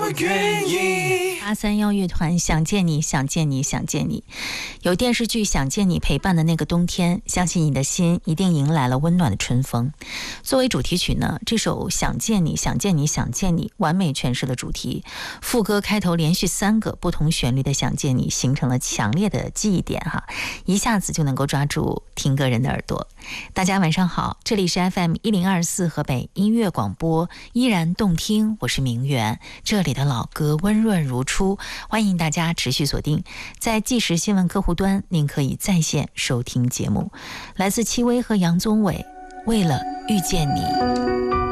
我愿意。 831乐团想见你想见你想见你，有电视剧《想见你》陪伴的那个冬天，相信你的心一定迎来了温暖的春风。作为主题曲呢，这首想见你想见你想见你完美诠释了主题，副歌开头连续3个不同旋律的想见你，形成了强烈的记忆点哈，一下子就能够抓住听歌人的耳朵。大家晚上好，这里是 FM1024 河北音乐广播，依然动听，我是明媛，这里的老歌温润如初，欢迎大家持续锁定在即时新闻客户端，您可以在线收听节目。来自戚薇和杨宗纬，为了遇见你。